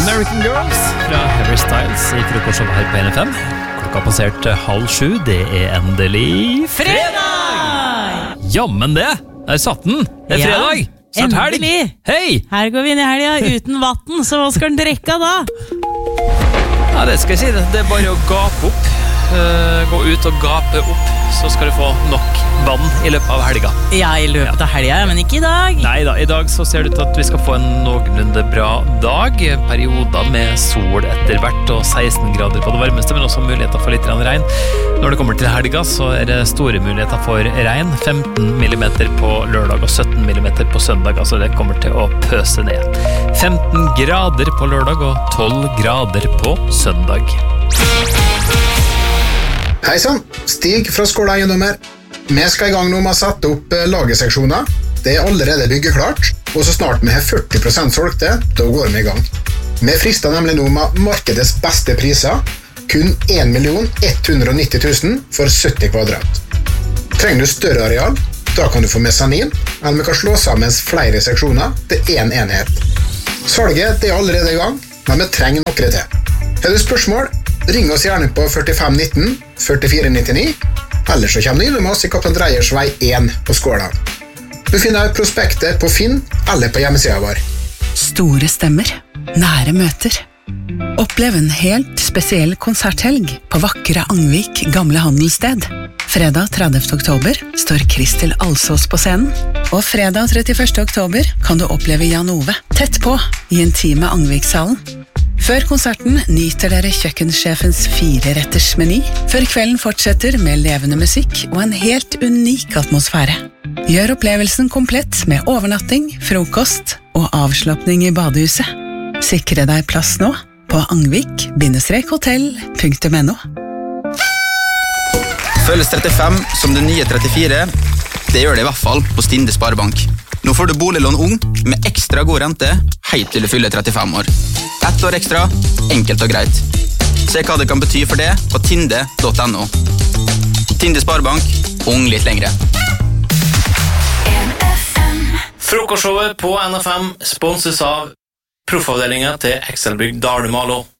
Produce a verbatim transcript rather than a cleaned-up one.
American Girls fra Harry Styles I frokostshowet her på N F M. Klokka har passert halv sju, det er endelig fredag! Jammen det, der satt den, det er Ja, fredag, snart helg. endelig. Hei! Her går vi inn I helga uten vatten, så hva skal den drikke da? Ja, det skal jeg si, det er bare å gape opp. Uh, gå ut og gape opp, så skal du få nok vann I løpet av helga. Ja, I løpet av helga, men ikke I dag. Neida, I dag så ser det ut at vi skal få en noenlunde bra dag. Perioder med sol etter hvert og seksten grader på det varmeste, men også muligheter for litt regn. Når det kommer til helga så er det store muligheter for regn. femten millimeter på lørdag og sytten millimeter på søndag, altså det kommer til å pøse ned. femten grader på lørdag og tolv grader på søndag. Hei sann, Stig fra Skåla Eiendommer. Vi skal I gang nå med å sette opp lagerseksjoner. Det er allerede byggeklart, og så snart vi har førti prosent solgte, da går vi I gang. Vi frister nemlig nå med markedets beste priser, kun en million ett hundre og nitti tusen for sytti kvadrat. Trenger du større areal, da kan du få mesanin, eller vi kan slå sammen flere seksjoner til en enhet. Salget det er allerede I gang, men vi trenger noe til. Har du spørsmål? Ring oss gjerne på førtifem nitten førtifire nittini, eller så kommer du innom oss I Kaptein Dreyers vei én på Skåla. Du finner prospektet på Finn eller på hjemmesiden vår. Store stemmer, nære møter. Opplev en helt spesiell konserthelg på vakre Angvik gamle handelssted. Fredag tredivte oktober står Kristel Alsås på scenen, og fredag trettiførste oktober kan du oppleve Jan Ove tett på I intime Angvikshallen. Før konserten nyter dere kjøkkensjefens fire-retters meny, før kvelden fortsetter med levende musikk og en helt unik atmosfære. Gjør opplevelsen komplett med overnatting, frokost og avslappning I badehuset. Sikre deg plass nå på angvik hotell punktum no. Føles trettifem som det nye trettifire, det gjør det I hvert fall på Stinde Sparebank. Nå får du boliglån ung med ekstra god rente helt til du fyller trettifem år. Ett år ekstra, enkelt og greit. Se hva det kan bety for det på tinde punktum no. Tinde Sparebank, ung litt lengre. Frokostshowet på N F M sponses av proffavdelingen til Excelbygg Dalumalo.